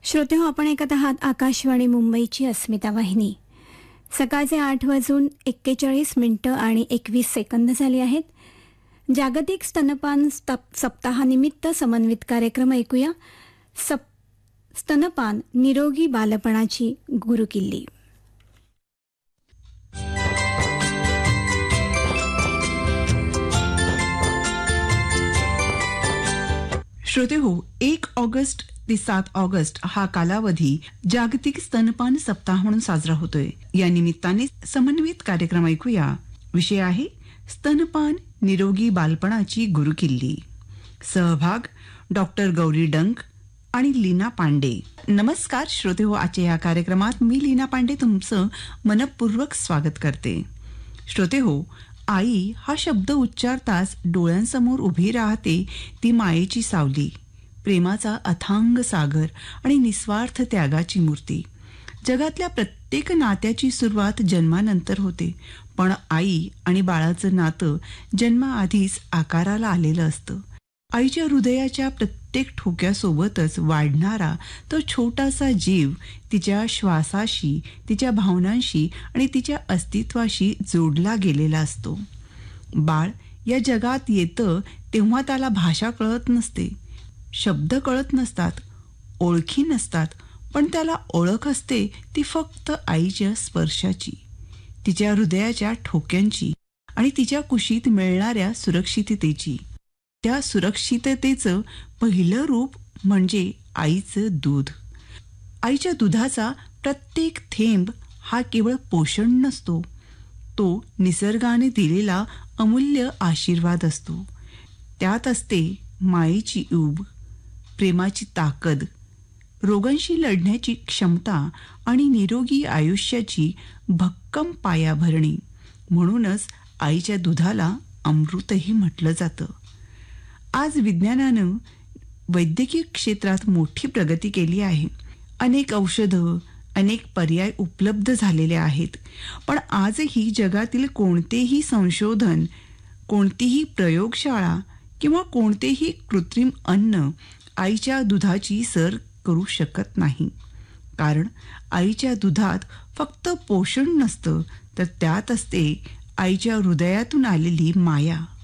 श्रोते हो, आपण ऐकत आहात आकाशवाणी मुंबईची अस्मिता वाहिनी. सकाळचे 8:41 आणि 21 सेकंद झाले आहेत. जागतिक स्तनपान सप्ताहानिमित्त समन्वित कार्यक्रम ऐकूया. स्तनपान निरोगी बालपणाची गुरुकिल्ली. श्रोते हो, 1 ऑगस्ट ते 7 ऑगस्ट हा कालावधी जागतिक स्तनपान सप्ताह म्हणून साजरा होतोय. या निमित्ताने समन्वित कार्यक्रम ऐकूया. विषय आहे स्तनपान निरोगी बालपणाची गुरुकिल्ली. सहभाग डॉक्टर गौरी डंक आणि लीना पांडे. नमस्कार श्रोते हो, आजच्या या कार्यक्रमात मी लीना पांडे तुमचं मनपूर्वक स्वागत करते. श्रोते हो, आई हा शब्द उच्चारताच डोळ्यांसमोर उभी राहते ती मायेची सावली, प्रेमाचा अथांग सागर आणि निस्वार्थ त्यागाची मूर्ती. जगातल्या प्रत्येक नात्याची सुरुवात जन्मानंतर होते, पण आई आणि बाळाचं नातं जन्माआधीच आकाराला आलेलं असतं. आईच्या हृदयाच्या प्रत्येक ठोक्यासोबतच वाढणारा तो छोटासा जीव तिच्या श्वासाशी, तिच्या भावनांशी आणि तिच्या अस्तित्वाशी जोडला गेलेला असतो. बाळ या जगात येतं तेव्हा त्याला भाषा कळत नसते, शब्द कळत नसतात, ओळखी नसतात, पण त्याला ओळख असते ती फक्त आईच्या स्पर्शाची, तिच्या हृदयाच्या ठोक्यांची आणि तिच्या कुशीत मिळणाऱ्या सुरक्षिततेची. त्या सुरक्षिततेचं पहिलं रूप म्हणजे आईचं दूध. आईच्या दुधाचा प्रत्येक थेंब हा केवळ पोषण नसतो, तो निसर्गाने दिलेला अमूल्य आशीर्वाद असतो. त्यात असते मायेची ऊब, प्रेमाची ताकद, रोगांशी लढण्याची क्षमता आणि निरोगी आयुष्याची भक्कम पायाभरणी. म्हणूनच आईच्या दुधाला अमृतही म्हटलं जातं. आज विज्ञानानं वैद्यकीय क्षेत्रात मोठी प्रगती केली आहे. अनेक औषधं, अनेक पर्याय उपलब्ध झालेले आहेत. पण आजही जगातील कोणतेही संशोधन, कोणतीही प्रयोगशाळा किंवा कोणतेही कृत्रिम अन्न आईच्या दुधाची सर करू शकत नाही. कारण आईच्या दुधात फक्त पोषण नसतं, तर त्यात असते आईच्या हृदयातून आलेली माया.